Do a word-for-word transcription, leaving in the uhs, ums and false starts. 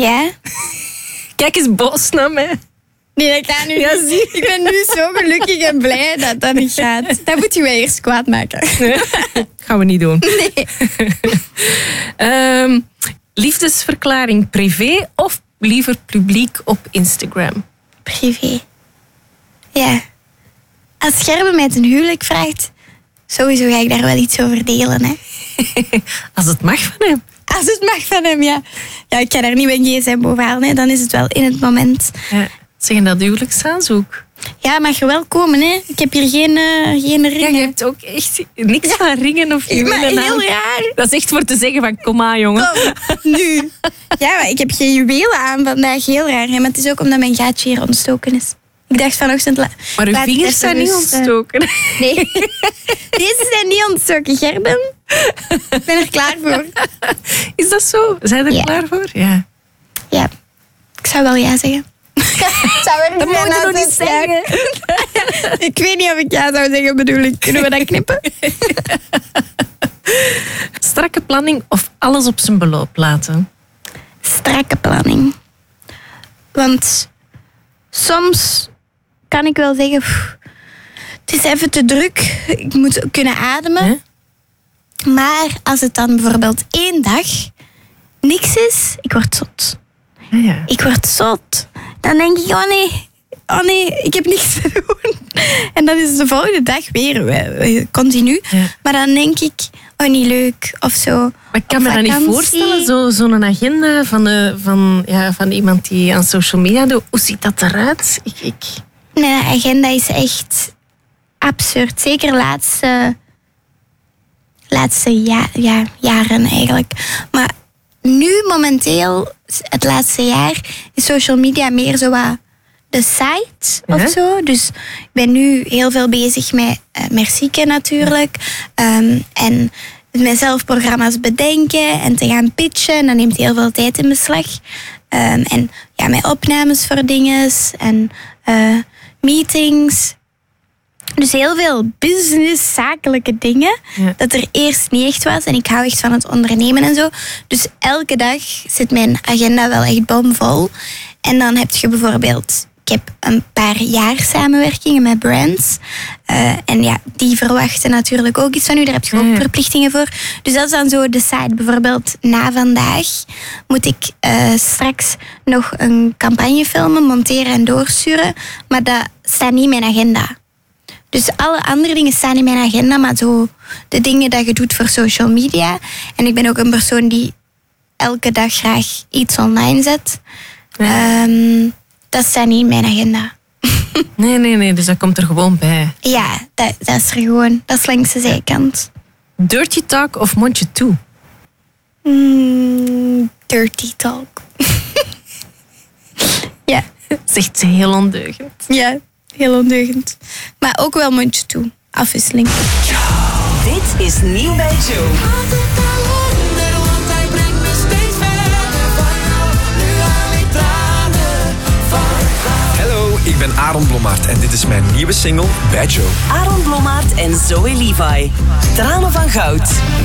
Ja? Kijk eens boos naar mij. Nee, dat kan nu Ja, niet. zie. Ik ben nu zo gelukkig en blij dat dat niet gaat. Dat moet je mij eerst kwaad maken. Nee, gaan we niet doen. Nee. Ehm, liefdesverklaring privé of liever publiek op Instagram? Privé. Ja. Als Gerben mij ten huwelijk vraagt, sowieso ga ik daar wel iets over delen. Hè. Als het mag van hem. Als het mag van hem, ja. Ja, ik ga daar niet mijn gsm boven halen. Hè. Dan is het wel in het moment. Ja. Zeggen dat huwelijksaanzoek. Ja, mag je wel komen, hè. Ik heb hier geen, uh, geen Ja, ringen. je hebt ook echt niks van ringen of Maar juwelen aan. heel raar. Dat is echt voor te zeggen van kom aan, jongen. Kom, nu. Ja, maar ik heb geen juwelen aan vandaag. Heel raar. Hè. Maar het is ook omdat mijn gaatje hier ontstoken is. Ik dacht vanochtend... La- Maar uw laat ik vingers even zijn niet rusten. ontstoken. Nee. Deze zijn niet ontstoken, Gerben. Ik ben er klaar voor. Is dat zo? Zijn er Ja. klaar voor? Ja. Ja. Ik zou wel ja zeggen. Zou er Dat moet je nog niet zeggen. Ik weet niet of ik ja zou zeggen, bedoel ik. Kunnen we dat knippen? Strakke planning of alles op zijn beloop laten? Strakke planning. Want soms kan ik wel zeggen... pff, het is even te druk. Ik moet kunnen ademen. Hè? Maar als het dan bijvoorbeeld één dag niks is, ik word zot. Ja, ja. Ik word zot. Dan denk ik, oh nee, oh nee, ik heb niks te doen. En dan is het de volgende dag weer eh, eh, continu. Ja. Maar dan denk ik, oh niet leuk of zo. Maar ik kan Op me dat niet vakantie. voorstellen, zo, zo'n agenda van, de, van, ja, van iemand die aan social media doet. Hoe ziet dat eruit? Ik, ik... Nee, de agenda is echt absurd. Zeker laatste, laatste ja, ja, jaren eigenlijk. Maar nu momenteel, het laatste jaar, is social media meer zo wat de site Ja. of zo. Dus ik ben nu heel veel bezig met uh, Mercieke natuurlijk. Um, en mezelf programma's bedenken en te gaan pitchen. En dat neemt heel veel tijd in beslag. Um, en ja, met opnames voor dingen en uh, meetings. Dus heel veel business, zakelijke dingen. Ja. Dat er eerst niet echt was. En ik hou echt van het ondernemen en zo. Dus elke dag zit mijn agenda wel echt bomvol. En dan heb je bijvoorbeeld... Ik heb een paar jaar samenwerkingen met brands. Uh, en ja, die verwachten natuurlijk ook iets van u. Daar heb je ook Ja. verplichtingen voor. Dus dat is dan zo de site. Bijvoorbeeld na vandaag moet ik uh, straks nog een campagne filmen, monteren en doorsturen. Maar dat staat niet in mijn agenda. Dus alle andere dingen staan in mijn agenda, maar zo de dingen dat je doet voor social media. En ik ben ook een persoon die elke dag graag iets online zet. Ja. Um, dat staat niet in mijn agenda. Nee, nee, nee, dus dat komt er gewoon bij. Ja, dat, dat is er gewoon. Dat is langs de zijkant. Dirty talk of mondje toe? Mm, dirty talk. Ja. Zegt ze heel ondeugend. Ja, heel ondeugend. Maar ook wel mondje toe. Afwisseling. Dit is Nieuw bij Joe. Hallo, ik ben Aaron Blommaert en dit is mijn nieuwe single bij Joe. Aaron Blommaert en Zoe Levi. Tranen van goud.